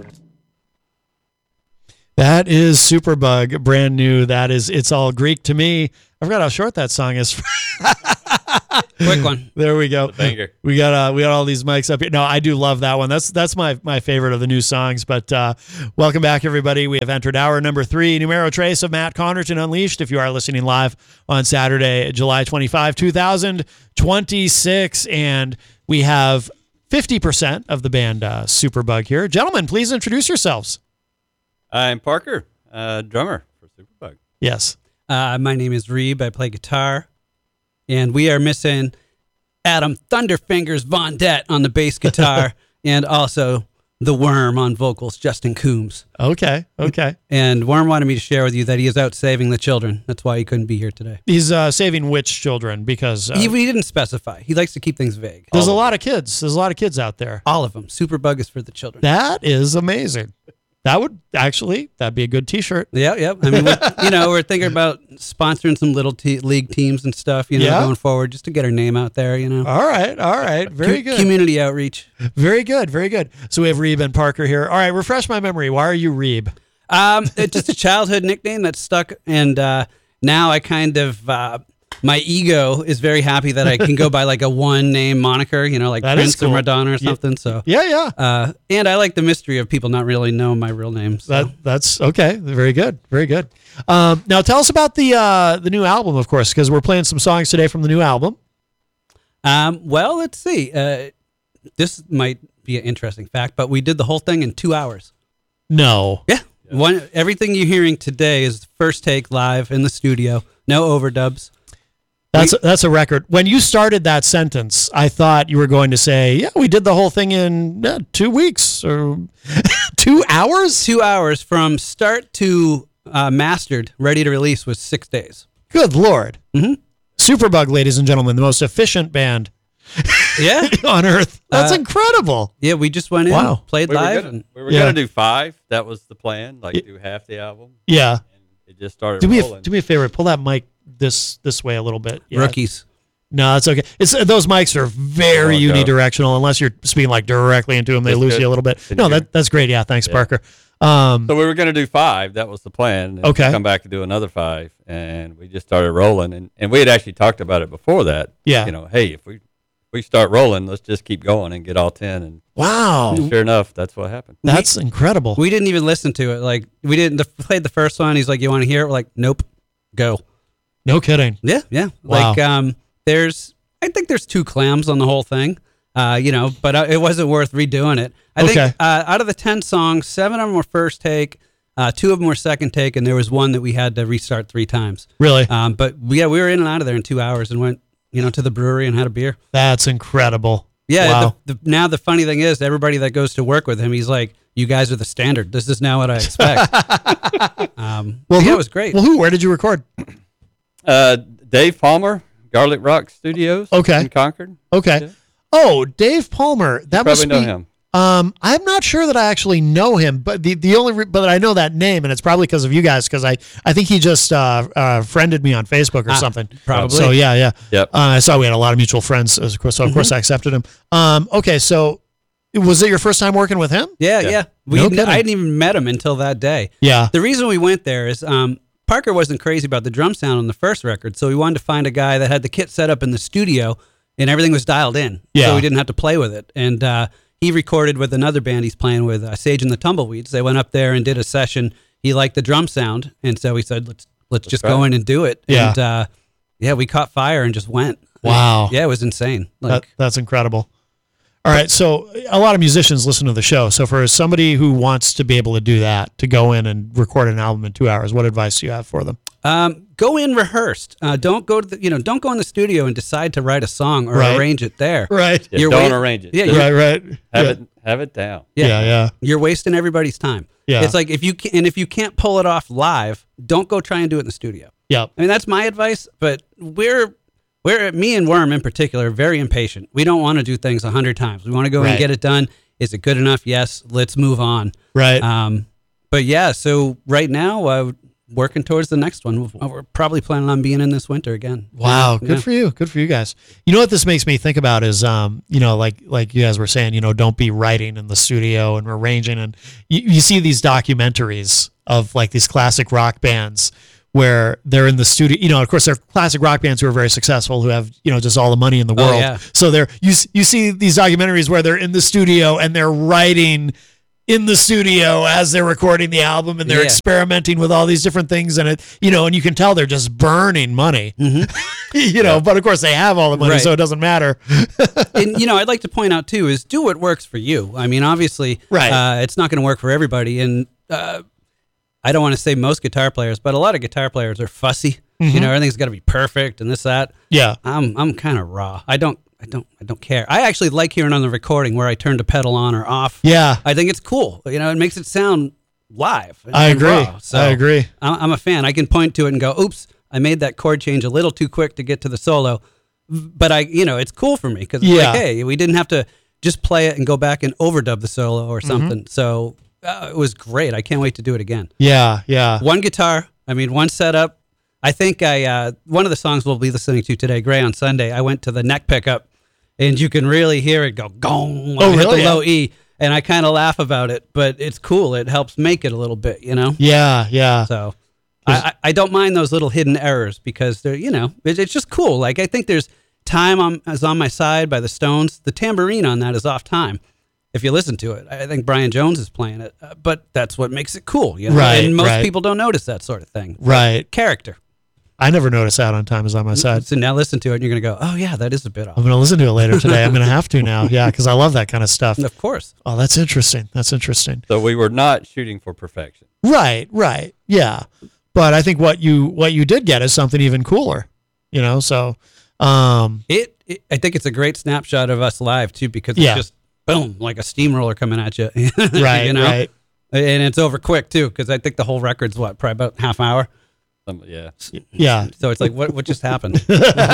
That is Superbug, brand new. That is It's All Greek to Me. I forgot how short that song is. Quick one. There we go. Banger. We got all these mics up here. No, I do love that one. That's my favorite of the new songs. But welcome back, everybody. We have entered hour number 3, Numero Trace of Matt Connerton Unleashed. If you are listening live on Saturday, July 25, 2026, and we have 50% of the band Superbug here. Gentlemen, please introduce yourselves. I'm Parker, drummer for Superbug. Yes. My name is Reeb. I play guitar. And we are missing Adam Thunderfingers Von Det on the bass guitar and also the Worm on vocals, Justin Coombs. Okay. And Worm wanted me to share with you that he is out saving the children. That's why he couldn't be here today. He's saving which children? Because He didn't specify. He likes to keep things vague. there's a lot of kids. There's a lot of kids out there. All of them. Superbug is for the children. That is amazing. That'd be a good T-shirt. Yeah. I mean, we're thinking about sponsoring some little league teams and stuff, going forward, just to get our name out there, All right. Very good. Community outreach. Very good. So we have Reeb and Parker here. All right, refresh my memory. Why are you Reeb? It's just a childhood nickname that stuck, and now I kind of my ego is very happy that I can go by like a one-name moniker, like that Prince cool. or Madonna or something. So Yeah. And I like the mystery of people not really knowing my real name. So. That's okay. Very good. Now tell us about the new album, of course, because we're playing some songs today from the new album. Well, let's see. This might be an interesting fact, but we did the whole thing in 2 hours. No. Yeah. Everything you're hearing today is first take live in the studio. No overdubs. That's a record. When you started that sentence, I thought you were going to say, "Yeah, we did the whole thing in 2 weeks or 2 hours." 2 hours from start to mastered, ready to release was 6 days. Good Lord. Mm-hmm. Superbug, ladies and gentlemen, the most efficient band Yeah, on earth. That's incredible. yeah. We just went in, Wow. played We live, were Yeah. gonna do 5. That was the plan. Do half the album. Yeah. And it just started Do me rolling. a favor. Pull that mic this way a little bit. Yeah. rookies. No, it's okay. Those mics are very Oh, go. unidirectional. Unless you're speaking like directly into them, they That's lose good. you a little bit. Can No, you hear? that's great. Yeah, thanks, Yeah. Parker. So we were gonna do 5. That was the plan. And Okay. Come back and do another 5, and we just started rolling. And we had actually talked about it before that. Yeah. Hey, if we start rolling, let's just keep going and get all 10. And Wow, sure enough, that's what happened. that's incredible. We didn't even listen to it. Like we didn't played the first one. He's like, "You want to hear it?" We're like, "Nope, go." No kidding. Yeah. Wow. Like I think there's 2 clams on the whole thing. But it wasn't worth redoing it. I Okay. think out of the 10 songs, 7 of them were first take, 2 of them were second take, and there was one that we had to restart 3 times. Really, But we were in and out of there in 2 hours and went, to the brewery and had a beer. that's incredible. Yeah. Wow. Now the funny thing is, everybody that goes to work with him, he's like, "You guys are the standard. This is now what I expect." It was great. Well, where did you record? Dave Palmer, Garlic Rock Studios. Okay. In Concord. Okay. Yeah. Oh, Dave Palmer. That must Probably be. know him. I'm not sure that I actually know him, but the only but I know that name, and it's probably because of you guys, because I think he just friended me on Facebook or something. probably. So yeah. Yep. I saw we had a lot of mutual friends, so of course I accepted him. Okay, so was it your first time working with him? Yeah. No kidding. I hadn't even met him until that day. Yeah. The reason we went there is Parker wasn't crazy about the drum sound on the first record, so we wanted to find a guy that had the kit set up in the studio and everything was dialed in, Yeah. so we didn't have to play with it. And he recorded with another band he's playing with, Sage and the Tumbleweeds. They went up there and did a session. He liked the drum sound, and so he said, "Let's just go in and do it." Yeah. And we caught fire and just went. Wow. Yeah, it was insane. That's incredible. All right, so a lot of musicians listen to the show. So for somebody who wants to be able to do that, to go in and record an album in 2 hours, what advice do you have for them? Go in rehearsed. Don't go to don't go in the studio and decide to write a song or Right. arrange it there. Right. Yeah, don't arrange it. Yeah, you're- Right. Have it down. Yeah. You're wasting everybody's time. Yeah. It's like if you can't pull it off live, don't go try and do it in the studio. Yeah. I mean, that's my advice, but we're me and Worm in particular, are very impatient. We don't want to do things 100 times. We want to go Right. and get it done. Is it good enough? Yes. Let's move on. Right. But yeah, so right now, working towards the next one. We're probably planning on being in this winter again. Wow, Yeah. good for you. Good for you guys. You know what this makes me think about is, like you guys were saying, don't be writing in the studio and arranging. And you see these documentaries of like these classic rock bands where they're in the studio. Of course, they're classic rock bands who are very successful, who have just all the money in the world. yeah. So you see these documentaries where they're in the studio and they're writing in the studio as they're recording the album, and they're experimenting with all these different things, and and you can tell they're just burning money. But of course they have all the money, Right. so it doesn't matter. And I'd like to point out too is do what works for you. I mean, obviously, Right. it's not going to work for everybody, and I don't want to say most guitar players, but a lot of guitar players are fussy. Everything's got to be perfect and this that. Yeah. I'm kind of raw. I don't care. I actually like hearing on the recording where I turn the pedal on or off. Yeah. I think it's cool. It makes it sound live. I and agree. raw. So I agree. I'm a fan. I can point to it and go, "Oops, I made that chord change a little too quick to get to the solo." But it's cool for me because Yeah. hey, we didn't have to just play it and go back and overdub the solo or something. So it was great. I can't wait to do it again. Yeah. Yeah. One guitar. One setup. I think one of the songs we'll be listening to today, Gray on Sunday. I went to the neck pickup, and you can really hear it go gong when I hit really? the low E, and I kind of laugh about it, but it's cool. It helps make it a little bit, Yeah. Yeah. So I don't mind those little hidden errors because they're it's just cool. Like I think there's Time is on My Side by the Stones. The tambourine on that is off time. If you listen to it, I think Brian Jones is playing it, but that's what makes it cool, Right, And most right. people don't notice that sort of thing. Right. Character. I never noticed that on Time Is on My Side. So now listen to it, and you're gonna go, "Oh yeah, that is a bit off." I'm going to listen to it later today. I'm going to have to now. Yeah, because I love that kind of stuff. Of course. Oh, that's interesting. That's interesting. So we were not shooting for perfection. Right. Right. Yeah. But I think what you did get is something even cooler. So I think it's a great snapshot of us live too, because it's Yeah. just boom, like a steamroller coming at you. right. Right. And it's over quick too, because I think the whole record's probably about half hour. Yeah. Yeah. So it's like, what just happened?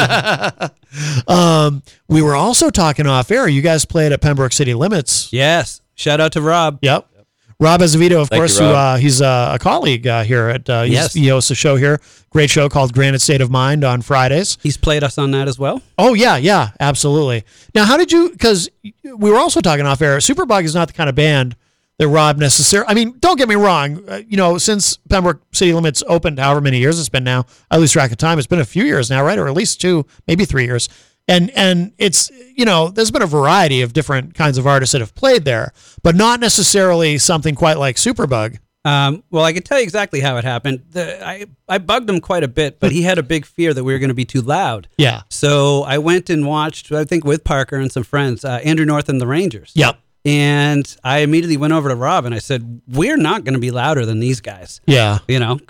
We were also talking off air. You guys played at Pembroke City Limits. Yes. Shout out to Rob. Yep. Rob Azevedo, of Thank course, you, Rob. who he's a colleague here at Yes. he hosts a show here. Great show called Granite State of Mind on Fridays. He's played us on that as well. Oh yeah, absolutely. Now, how did you? Because we were also talking off air. Superbug is not the kind of band that Rob necessarily. I mean, don't get me wrong. Since Pembroke City Limits opened, however many years it's been now, I lose track of time. It's been a few years now, right? Or at least 2, maybe 3 years. And it's there's been a variety of different kinds of artists that have played there, but not necessarily something quite like Superbug. Well, I can tell you exactly how it happened. I bugged him quite a bit, but he had a big fear that we were going to be too loud. Yeah. So I went and watched, I think with Parker and some friends, Andrew North and the Rangers. Yep. And I immediately went over to Rob and I said, "We're not going to be louder than these guys." Yeah.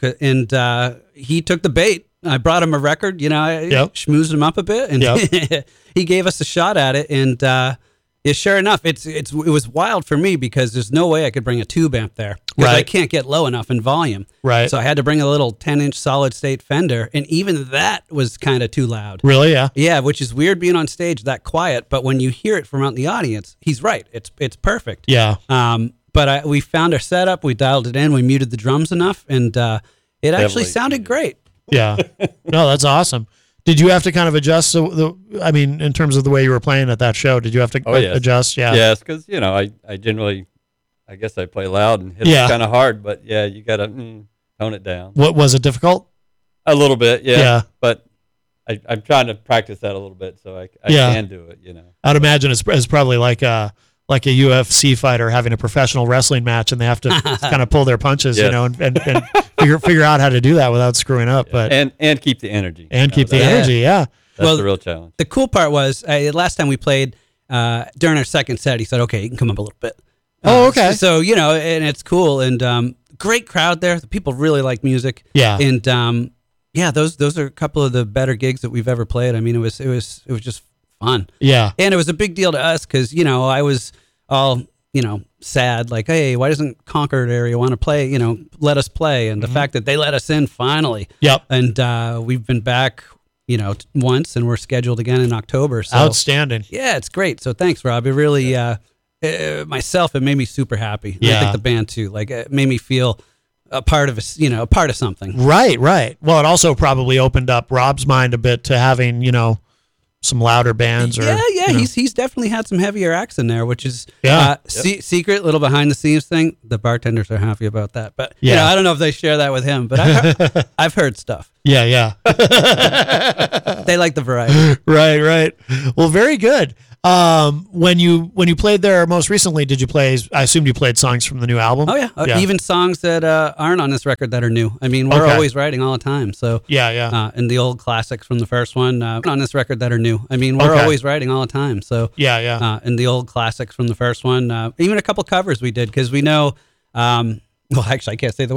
And he took the bait. I brought him a record, I Yep. schmoozed him up a bit, and Yep. he gave us a shot at it. And sure enough, it was wild for me because there's no way I could bring a tube amp there because I Right. can't get low enough in volume. Right. So I had to bring a little 10-inch solid state Fender, and even that was kind of too loud. Really? Yeah. Yeah, which is weird being on stage that quiet, but when you hear it from out in the audience, he's right. It's perfect. Yeah. But we found our setup, we dialed it in, we muted the drums enough, and it actually Heavily sounded great. Yeah. No, that's awesome. Did you have to kind of adjust in terms of the way you were playing at that show, did you have to Yes. adjust? Yeah. Yes, because I generally, I guess I play loud and hit Yeah. it kind of hard, but yeah, you got to tone it down What was it difficult? a little bit. Yeah. Yeah. But I'm trying to practice that a little bit so I Yeah. can do it. I'd imagine it's probably like a UFC fighter having a professional wrestling match, and they have to kind of pull their punches, Yes. and figure out how to do that without screwing up. But And keep the energy. keep the That's energy. Yeah. the real challenge. The cool part was last time we played during our second set, he said, "Okay, you can come up a little bit." Oh, okay. So and it's cool, and great crowd there. The people really like music. Yeah. And those are a couple of the better gigs that we've ever played. I mean, it was just fun. Yeah. And it was a big deal to us because, I was all, sad, like, hey, why doesn't Concord area want to play, let us play? And the fact that they let us in finally. Yep. And we've been back, once, and we're scheduled again in October. So, Outstanding. yeah, it's great. So thanks, Rob. It really, myself, it made me super happy. And I Yeah. think the band too. Like, it made me feel a part of a part of something. Right. Well, it also probably opened up Rob's mind a bit to having, some louder bands. Or, Yeah. He's definitely had some heavier acts in there, which is secret little behind the scenes thing. The bartenders are happy about that, but I don't know if they share that with him. But I've heard stuff. Yeah. They like the variety. Right. Well, very good. When you played there most recently, did you play? I assumed you played songs from the new album. Oh yeah, even songs that aren't on this record that are new. I mean, we're always writing all the time. So yeah. And the old classics from the first one on this record that are new. I mean, we're always writing all the time. So yeah. And the old classics from the first one, even a couple covers we did because we know. Well, actually, I can't say the